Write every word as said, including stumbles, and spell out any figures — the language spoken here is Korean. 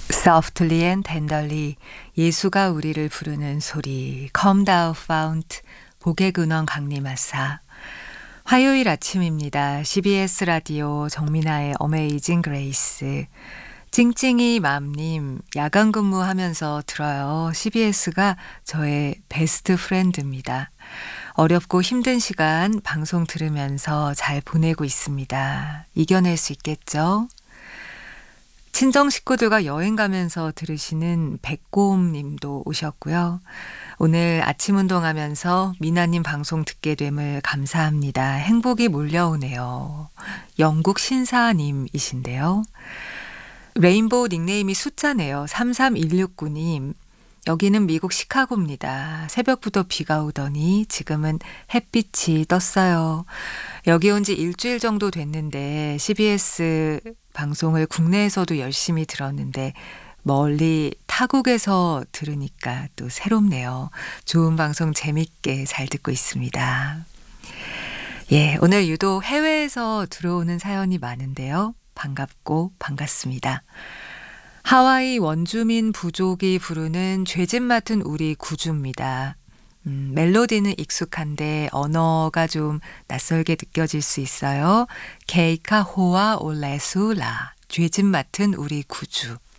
Softly and tenderly 예수가 우리를 부르는 소리 Come thou fount 복의 근원 강림하사. 화요일 아침입니다. 씨비에스 라디오 정민아의 어메이징 그레이스. 찡찡이 맘님 야간 근무하면서 들어요. 씨비에스가 저의 베스트 프렌드입니다. 어렵고 힘든 시간 방송 들으면서 잘 보내고 있습니다. 이겨낼 수 있겠죠? 친정 식구들과 여행 가면서 들으시는 백고음 님도 오셨고요. 오늘 아침 운동하면서 미나님 방송 듣게 됨을 감사합니다. 행복이 몰려오네요. 영국 신사님이신데요. 레인보우 닉네임이 숫자네요. 삼삼일육구 님. 여기는 미국 시카고입니다. 새벽부터 비가 오더니 지금은 햇빛이 떴어요. 여기 온 지 일주일 정도 됐는데 씨비에스 방송을 국내에서도 열심히 들었는데 멀리 타국에서 들으니까 또 새롭네요. 좋은 방송 재밌게 잘 듣고 있습니다. 예, 오늘 유독 해외에서 들어오는 사연이 많은데요. 반갑고 반갑습니다. 하와이 원주민 부족이 부르는 죄짓 맡은 우리 구주입니다. 음, 멜로디는 익숙한데 언어가 좀 낯설게 느껴질 수 있어요. 케이카 호아 올레수라 죄짓 맡은 우리 구주.